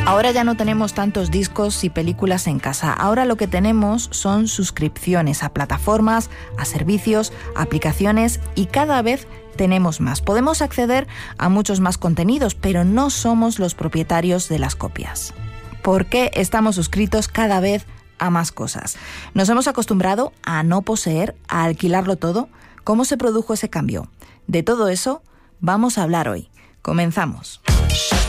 Ahora ya no tenemos tantos discos y películas en casa. Ahora lo que tenemos son suscripciones a plataformas, a servicios, a aplicaciones y cada vez tenemos más. Podemos acceder a muchos más contenidos, pero no somos los propietarios de las copias. ¿Por qué estamos suscritos cada vez a más cosas? ¿Nos hemos acostumbrado a no poseer, a alquilarlo todo? ¿Cómo se produjo ese cambio? De todo eso vamos a hablar hoy. Comenzamos.